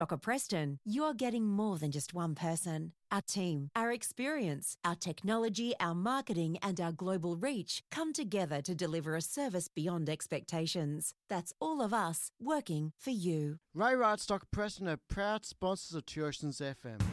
Stocker Preston, you're getting more than just one person. Our team, our experience, our technology, our marketing and our global reach come together to deliver a service beyond expectations. That's all of us working for you. Ray Stocker Preston are proud sponsors of Tuitions FM.